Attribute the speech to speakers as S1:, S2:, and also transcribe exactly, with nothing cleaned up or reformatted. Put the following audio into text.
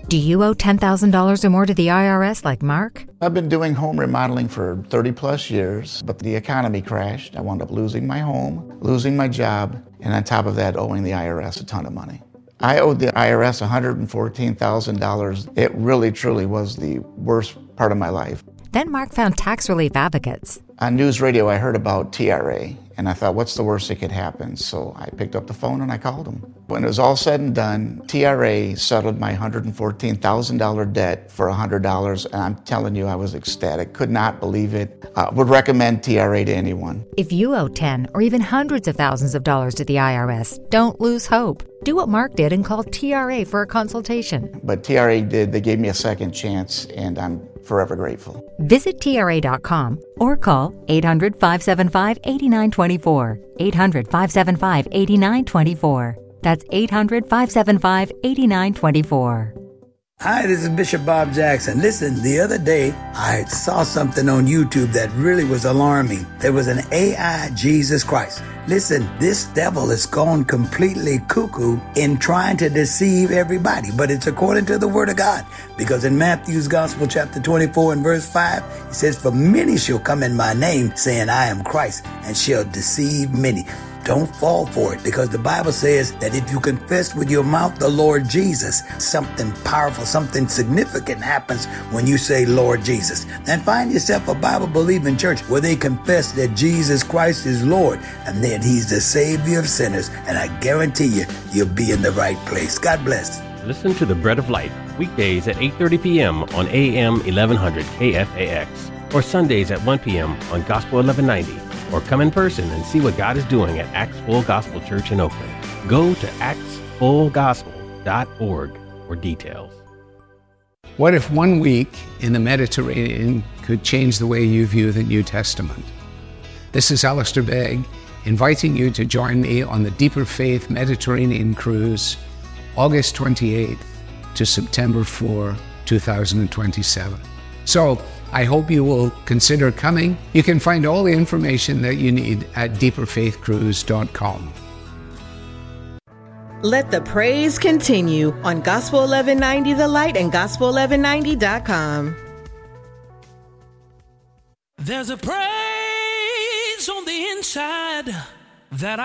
S1: Do you owe ten thousand dollars or more to the I R S like Mark?
S2: I've been doing home remodeling for thirty plus years, but the economy crashed. I wound up losing my home, losing my job, and on top of that, owing the I R S a ton of money. I owed the I R S one hundred fourteen thousand dollars. It really, truly was the worst part of my life.
S1: Then Mark found tax relief advocates.
S2: On news radio, I heard about T R A, and I thought, what's the worst that could happen? So I picked up the phone and I called them. When it was all said and done, T R A settled my one hundred fourteen thousand dollars debt for one hundred dollars, and I'm telling you, I was ecstatic. Could not believe it. Uh, would recommend T R A to anyone.
S1: If you owe ten or even hundreds of thousands of dollars to the I R S, don't lose hope. Do what Mark did and call T R A for a consultation.
S2: But T R A did. They gave me a second chance, and I'm forever grateful.
S1: Visit T R A dot com or call eight hundred, five seven five, eight nine two four. eight hundred, five seven five, eight nine two four. That's eight hundred, five seven five, eight nine two four.
S3: Hi, this is Bishop Bob Jackson. Listen, the other day I saw something on YouTube that really was alarming. There was an A I Jesus Christ. Listen, this devil has gone completely cuckoo in trying to deceive everybody, but it's according to the word of God. Because in Matthew's Gospel, chapter twenty-four and verse five, it says, "For many shall come in my name, saying, I am Christ, and shall deceive many." Don't fall for it, because the Bible says that if you confess with your mouth the Lord Jesus, something powerful, something significant happens when you say Lord Jesus. And find yourself a Bible-believing church where they confess that Jesus Christ is Lord and that he's the Savior of sinners. And I guarantee you, you'll be in the right place. God bless.
S4: Listen to The Bread of Life weekdays at eight thirty p.m. on A M eleven hundred K F A X or Sundays at one p.m. on Gospel eleven ninety. Or come in person and see what God is doing at Acts Full Gospel Church in Oakland. Go to acts full gospel dot org for details.
S5: What if one week in the Mediterranean could change the way you view the New Testament? This is Alistair Begg, inviting you to join me on the Deeper Faith Mediterranean Cruise, August twenty-eighth to September fourth, two thousand twenty-seven. So, I hope you will consider coming. You can find all the information that you need at deeper faith cruise dot com.
S6: Let the praise continue on Gospel eleven ninety The Light and gospel eleven ninety dot com.
S7: There's a praise on the inside that I